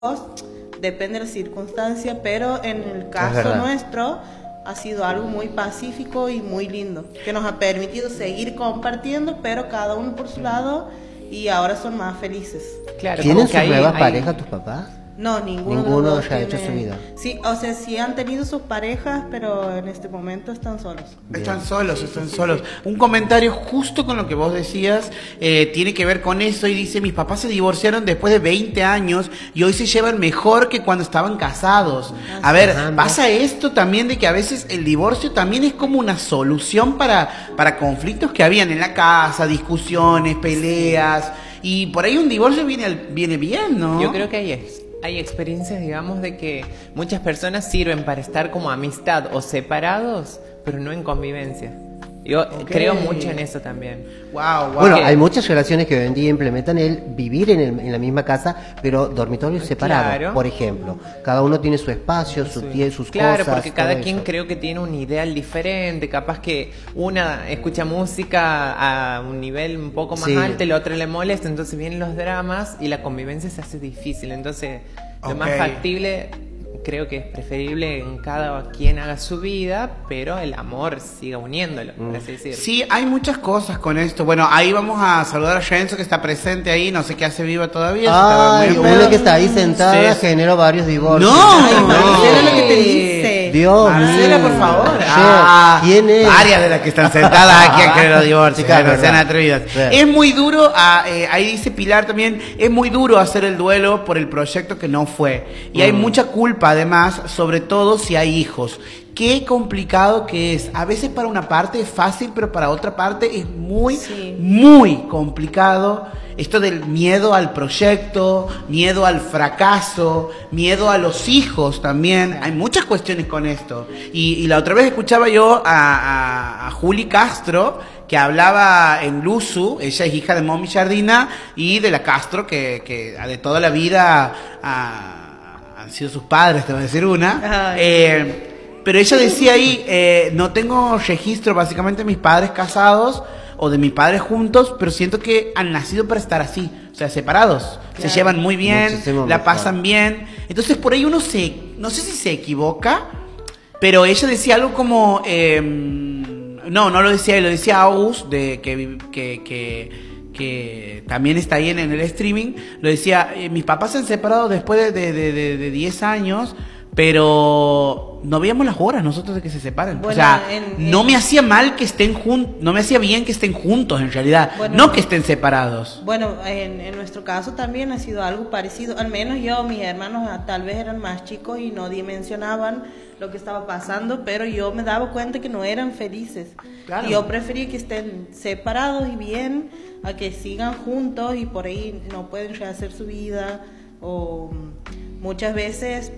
depende de la circunstancia, pero en el caso nuestro ha sido algo muy pacífico y muy lindo, que nos ha permitido seguir compartiendo, pero cada uno por su lado, y ahora son más felices. Claro, ¿tienen sus nuevas parejas tus papás? No, ninguno ya ha hecho su vida. Sí, o sea, sí han tenido sus parejas, pero en este momento están solos. Están solos. Un comentario justo con lo que vos decías, tiene que ver con eso, y dice: mis papás se divorciaron después de 20 años y hoy se llevan mejor que cuando estaban casados. A ver, pasa esto también de que a veces el divorcio también es como una solución para conflictos que habían en la casa, discusiones, peleas, y por ahí un divorcio viene bien, ¿no? Yo creo que hay experiencias, digamos, de que muchas personas sirven para estar como amistad o separados, pero no en convivencia. Yo creo mucho en eso también. Wow. Bueno, hay muchas relaciones que hoy en día implementan el vivir en la misma casa, pero dormitorios separados, claro. Por ejemplo. Cada uno tiene su espacio, sus cosas. Claro, porque cada quien creo que tiene un ideal diferente. Capaz que una escucha música a un nivel un poco más alto, la otra le molesta, entonces vienen los dramas y la convivencia se hace difícil. Entonces, lo más factible, creo que es preferible en cada quien haga su vida, pero el amor siga uniéndolo, por así decirlo. Sí, hay muchas cosas con esto. Bueno, ahí vamos a saludar a Jenso, que está presente ahí, no sé qué hace viva todavía. Ay, una que está ahí sentada generó varios divorcios. No, Marcela, lo que te dice. Dios Marcela, mío. por favor. ¿Quién es? Varias de las que están sentadas aquí han querido divorcio, Claro, no sean atrevidas. Es muy duro, ahí dice Pilar también, es muy duro hacer el duelo por el proyecto que no fue. Y hay mucha culpa, además, sobre todo si hay hijos. Qué complicado que es. A veces para una parte es fácil, pero para otra parte es muy complicado. Esto del miedo al proyecto, miedo al fracaso, miedo a los hijos también. Hay muchas cuestiones con esto. Y la otra vez escuchaba yo a Juli Castro, que hablaba en Luzu. Ella es hija de Momi Jardina y de la Castro, que de toda la vida han sido sus padres, te voy a decir una. Pero ella decía ahí, no tengo registro básicamente de mis padres casados o de mis padres juntos, pero siento que han nacido para estar así, o sea, separados. Se llevan muy bien, la pasan bien. Entonces por ahí uno no sé si se equivoca, pero ella decía algo como, no lo decía él, lo decía August, que también está ahí en el streaming. Lo decía, mis papás se han separado después de 10 años, pero no veíamos las horas nosotros de que se separen. Bueno, o sea, no me hacía mal que estén juntos, no me hacía bien que estén juntos en realidad, no que estén separados. Bueno, en nuestro caso también ha sido algo parecido, al menos yo, mis hermanos tal vez eran más chicos y no dimensionaban lo que estaba pasando, pero yo me daba cuenta que no eran felices. Claro. Y yo prefería que estén separados y bien, a que sigan juntos y por ahí no pueden rehacer su vida, o muchas veces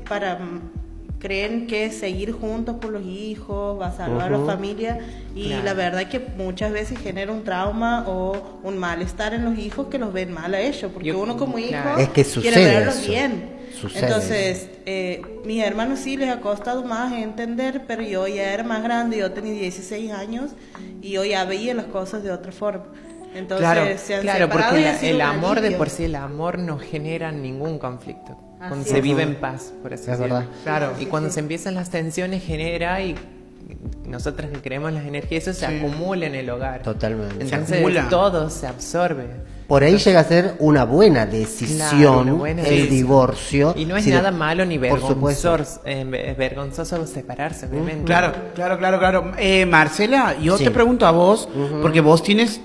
creen que seguir juntos por los hijos va a salvar a la familia, y la verdad es que muchas veces genera un trauma o un malestar en los hijos que los ven mal a ellos, porque uno como hijo quiere verlos bien. Entonces, mis hermanos sí les ha costado más entender, pero yo ya era más grande, yo tenía 16 años y yo ya veía las cosas de otra forma. Entonces, se han separado, porque el amor de por sí, el amor no genera ningún conflicto. Cuando se vive en paz, por así decirlo. Verdad. Claro. Y cuando se empiezan las tensiones genera, y nosotras que creemos en las energías, eso se acumula en el hogar. Totalmente. Entonces todo se absorbe. Por ahí llega a ser una buena decisión, el divorcio. Y no es nada malo ni vergonzoso separarse, obviamente. Claro. Marcela, yo te pregunto a vos, porque vos tienes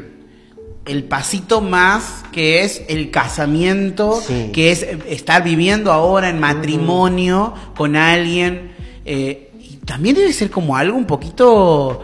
el pasito más, que es el casamiento, que es estar viviendo ahora en matrimonio con alguien, y también debe ser como algo un poquito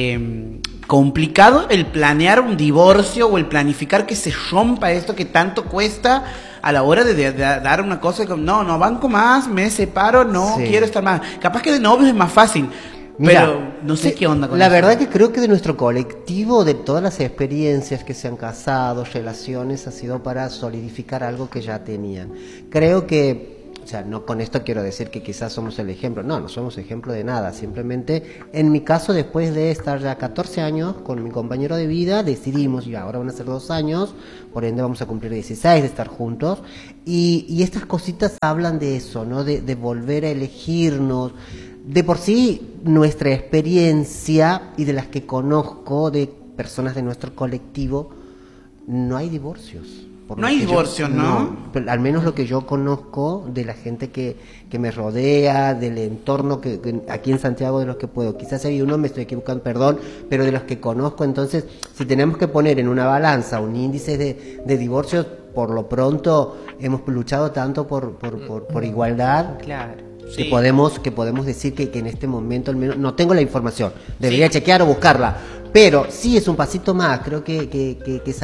complicado el planear un divorcio o el planificar que se rompa esto que tanto cuesta a la hora de dar una cosa como, no banco más, me separo, quiero estar más. Capaz que de novios es más fácil. Mira, pero no sé qué onda con la eso. verdad que creo que de nuestro colectivo, de todas las experiencias que se han casado, relaciones, ha sido para solidificar algo que ya tenían. Creo que sea, no con esto quiero decir que quizás somos el ejemplo, no somos ejemplo de nada, simplemente en mi caso, después de estar ya 14 años con mi compañero de vida, decidimos, y ahora van a ser 2 años, por ende vamos a cumplir 16 de estar juntos, y estas cositas hablan de eso, ¿no? De volver a elegirnos. De por sí, nuestra experiencia y de las que conozco de personas de nuestro colectivo, no hay divorcios. No hay divorcios, ¿no? Pero al menos lo que yo conozco de la gente que me rodea, del entorno que aquí en Santiago de los que puedo. Quizás hay uno, me estoy equivocando, perdón, pero de los que conozco, entonces, si tenemos que poner en una balanza un índice de divorcios, por lo pronto hemos luchado tanto por igualdad. Claro. Que podemos decir que en este momento al menos no tengo la información, debería chequear o buscarla, pero sí es un pasito más, creo que es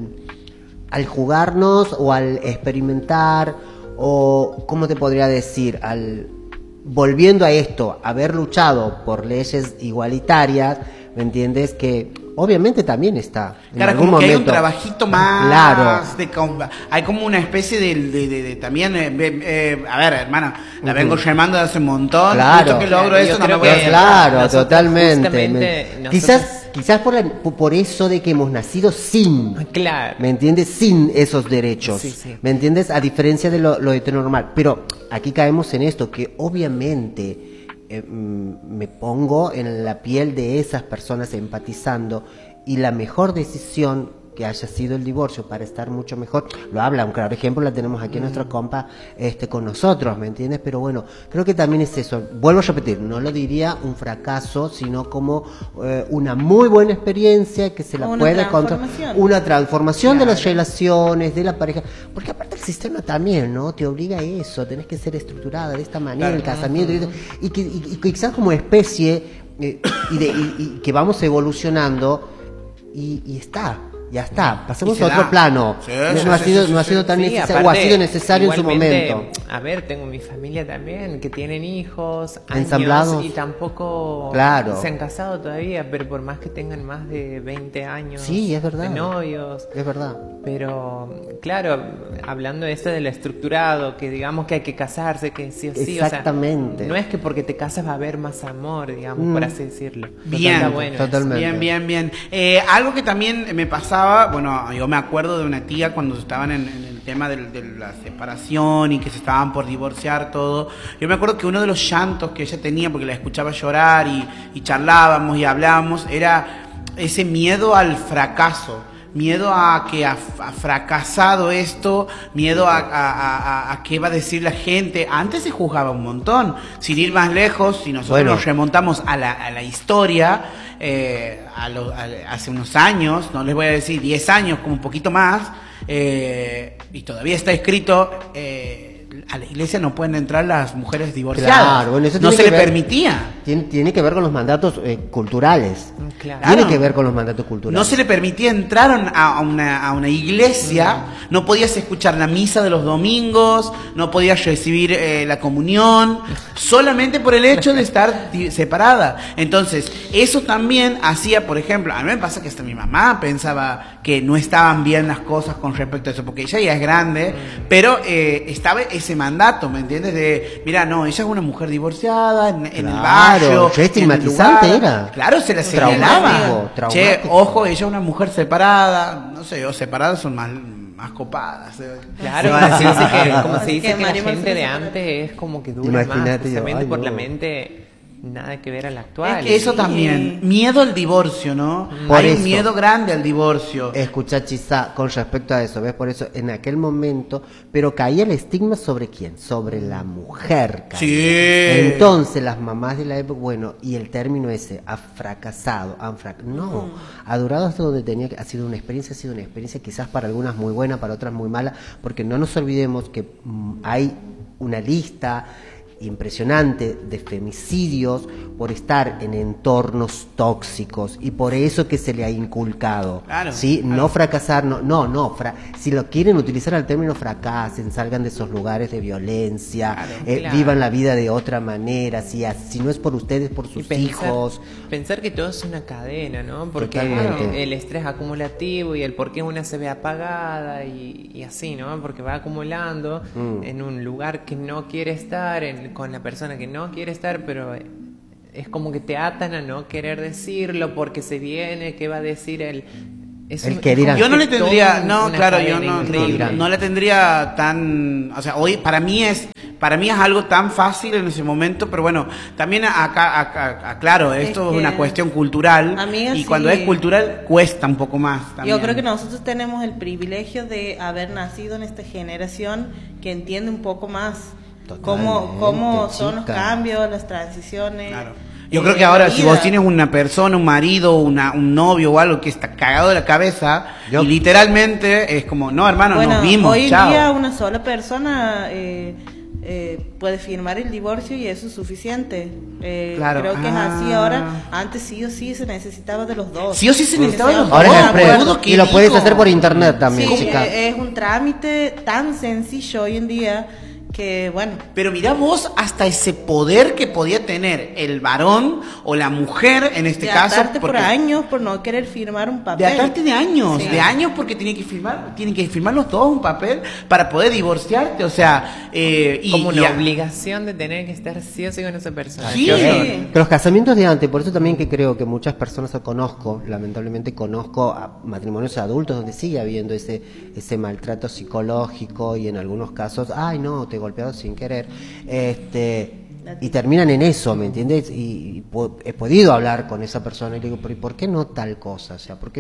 al jugarnos o al experimentar o cómo te podría decir, volviendo a esto, haber luchado por leyes igualitarias, ¿me entiendes? Que obviamente también está. Claro, como que hay un trabajito más. Claro. Hay como una especie de también. A ver, hermana, la vengo llamando desde hace un montón. Claro. Que logro eso, no me voy a. Claro, totalmente. Quizás por eso de que hemos nacido sin. Claro. ¿Me entiendes? Sin esos derechos. Sí. ¿Me entiendes? A diferencia de lo heteronormal. Pero aquí caemos en esto, que obviamente. Me pongo en la piel de esas personas empatizando, y la mejor decisión que haya sido el divorcio para estar mucho mejor, lo habla, un claro ejemplo la tenemos aquí en nuestra compa con nosotros, ¿me entiendes? Pero bueno, creo que también es eso, vuelvo a repetir, no lo diría un fracaso, sino como una muy buena experiencia que se la puede contar, una transformación de las relaciones, de la pareja, porque aparte el sistema también, ¿no? Te obliga a eso, tenés que ser estructurada de esta manera, el casamiento, y quizás como especie, y que vamos evolucionando, y está. Ya está, pasemos a otro plano. No ha sido tan necesario, o ha sido necesario en su momento. A ver, tengo mi familia también, que tienen hijos, ensamblados, años, y tampoco se han casado todavía, pero por más que tengan más de 20 años sí, es verdad, de novios. Es verdad. Pero, claro, hablando de esto del estructurado, que digamos que hay que casarse, que sí o sí. Exactamente. O sea, no es que porque te casas va a haber más amor, digamos, por así decirlo. Bien, bueno, totalmente. Bien. Algo que también me pasaba, bueno, yo me acuerdo de una tía cuando estaban en el tema de la separación y que se estaban por divorciar, todo. Yo me acuerdo que uno de los llantos que ella tenía, porque la escuchaba llorar y charlábamos y hablábamos, era ese miedo al fracaso. Miedo a que ha fracasado esto, miedo a qué va a decir la gente. Antes se juzgaba un montón. Sin ir más lejos, si nosotros nos remontamos a la historia, hace unos años, no les voy a decir 10 años, como un poquito más, y todavía está escrito, a la iglesia no pueden entrar las mujeres divorciadas. Claro, bueno, eso no se le permitía. Tiene que ver con los mandatos culturales. Claro. Tiene que ver con los mandatos culturales. No se le permitía entrar a una iglesia, no podías escuchar la misa de los domingos, no podías recibir la comunión, solamente por el hecho de estar separada. Entonces, eso también hacía, por ejemplo, a mí me pasa que hasta mi mamá pensaba que no estaban bien las cosas con respecto a eso, porque ella ya es grande, pero estaba ese mandato, ¿me entiendes? De, mira, no, ella es una mujer divorciada en el barrio. Qué estigmatizante era. Claro, se la señalaba. Che, ojo, ella es una mujer separada, no sé, o separadas son más copadas. Claro, como se dice que la gente de antes es como que dura más, justamente por la mente. Nada que ver al actual. Es que eso también, miedo al divorcio, ¿no? Hay un miedo grande al divorcio. Escucha, Chisa, con respecto a eso, ¿ves? Por eso, en aquel momento, pero caía el estigma ¿sobre quién? Sobre la mujer. Caía. Sí. Entonces, las mamás de la época, bueno, y el término ese, ha fracasado, no, ha durado hasta donde tenía que, ha sido una experiencia quizás para algunas muy buena, para otras muy mala, porque no nos olvidemos que hay una lista impresionante de femicidios por estar en entornos tóxicos, y por eso que se le ha inculcado, claro, ¿sí? Claro. No fracasar, si lo quieren utilizar al término fracasen, salgan de esos lugares de violencia, Claro. vivan la vida de otra manera, si no es por ustedes, por sus hijos. Pensar que todo es una cadena, ¿no? Porque Totalmente. el estrés acumulativo y el por qué una se ve apagada y así, ¿no? Porque va acumulando en un lugar que no quiere estar, con la persona que no quiere estar, pero es como que te atan a no querer decirlo porque se viene, ¿qué va a decir él? Que dirán. Yo no le tendría, Todo no, claro, yo cadena increíble. no le tendría tan, o sea, hoy para mí es algo tan fácil en ese momento, pero bueno, también acá claro, esto es una cuestión cultural, amiga, y cuando sí. es cultural cuesta un poco más también. Yo creo que nosotros tenemos el privilegio de haber nacido en esta generación que entiende un poco más cómo son los chica. cambios, las transiciones. Claro. Yo creo que ahora, si vos tienes una persona, un marido, un novio o algo que está cagado de la cabeza, y literalmente es como, no, hermano, Bueno, nos vimos, hoy en chao. día una sola persona puede firmar el divorcio y eso es suficiente. Claro. Creo que es así ahora. Antes sí o sí se necesitaba de los dos. Sí o sí se necesitaba de los dos. Ahora es Ahora, express, boludo, ¿qué y lo puedes dijo? hacer por internet también, Sí, chica. es un trámite tan sencillo hoy en día que, bueno, Pero mirá vos hasta ese poder que podía tener el varón o la mujer en este de caso. atarte por años por no querer firmar un papel. De atarte de años, Sí. porque tienen que firmar los dos un papel para poder divorciarte, o sea, Como una obligación de tener que estar sí o sí con esa persona. Sí. Qué horror. Que los casamientos de antes, por eso también que creo que muchas personas lamentablemente conozco a matrimonios adultos donde sigue habiendo ese maltrato psicológico, y en algunos casos, ay no, te he golpeado sin querer, y terminan en eso, ¿me entiendes? Y he podido hablar con esa persona y le digo, pero ¿y por qué no tal cosa? O sea, ¿por qué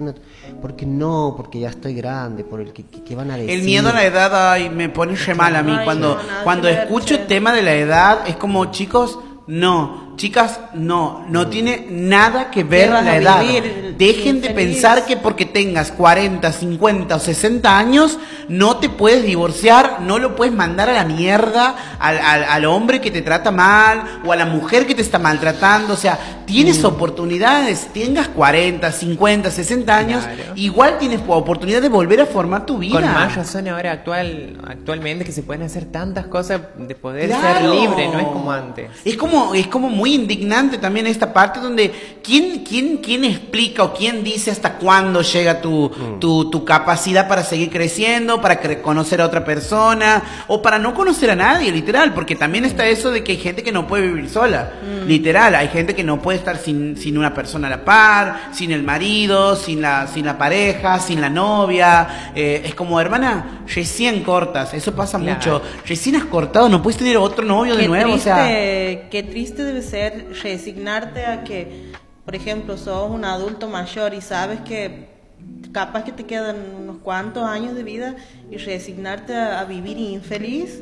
no? Porque ya estoy grande, por el que van a decir. El miedo a la edad, ay, me pone re mal a mí. Ay, Cuando, no, nada cuando que ver, escucho che. el tema de la edad, es como, chicos, no. Chicas, no tiene nada que ver vas la a edad. vivir Dejen de infeliz. pensar que porque tengas 40, 50 o 60 años no te puedes divorciar, no lo puedes mandar a la mierda al hombre que te trata mal o a la mujer que te está maltratando. O sea, tienes oportunidades, tengas 40, 50, 60 años, Claro. igual tienes oportunidad de volver a formar tu vida. Con más razón ahora actualmente que se pueden hacer tantas cosas de poder Claro. ser libre, no es como antes. Es como muy indignante también esta parte donde ¿quién explica o quién dice hasta cuándo llega tu capacidad para seguir creciendo, para conocer a otra persona o para no conocer a nadie, literal, porque también está eso de que hay gente que no puede vivir sola, literal, hay gente que no puede estar sin una persona a la par, sin el marido, sin la pareja, sin la novia, es como, hermana, recién cortas, eso pasa Claro. mucho, recién has cortado, no puedes tener otro novio de nuevo, o sea... Qué triste debe ser resignarte a que, por ejemplo, sos un adulto mayor y sabes que capaz que te quedan unos cuantos años de vida y resignarte a vivir infeliz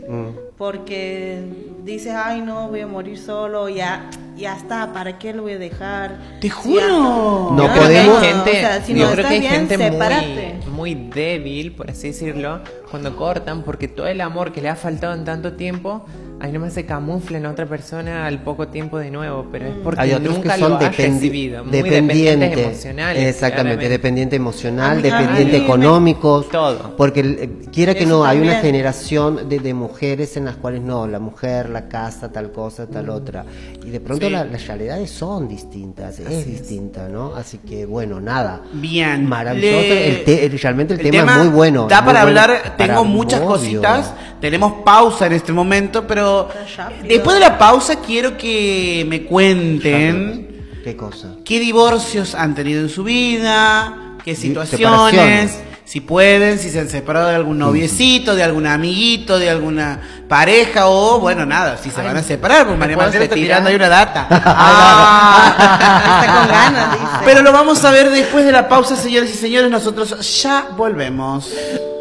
porque dices, ay no, voy a morir solo, ya está, ¿para qué lo voy a dejar? Te Si juro. ya No Yo creo que hay podemos- gente, o sea, si yo no creo que estás hay bien, gente sepárate. muy débil, por así decirlo, cuando cortan, porque todo el amor que le ha faltado en tanto tiempo, ahí nomás se camufla en otra persona al poco tiempo de nuevo, pero es porque Hay otros nunca que son lo has recibido, muy dependientes emocionales. Exactamente, claramente. dependiente emocional, A mí dependiente me- económico. Todo. Porque quiera que Eso no, hay una también. generación de mujeres en las cuales no, la mujer, la casa, tal cosa, tal otra. Y de pronto Sí. las realidades son distintas, es distinta, ¿no? Así que bueno, nada. Bien. Maravilloso. Realmente el El tema es muy bueno. Da muy para bueno hablar, tengo para muchas obvio. cositas. Tenemos pausa en este momento, pero Está rápido. después de la pausa quiero que me cuenten ¿Qué cosa? qué divorcios han tenido en su vida, qué Separaciones. situaciones, si pueden, si se han separado de algún noviecito, de algún amiguito, de alguna pareja o, bueno, nada, si se van a separar, porque María puedo Marcela está retirar. tirando ahí una data. Está con ganas, dice. Pero lo vamos a ver después de la pausa, señores y señores. Nosotros ya volvemos.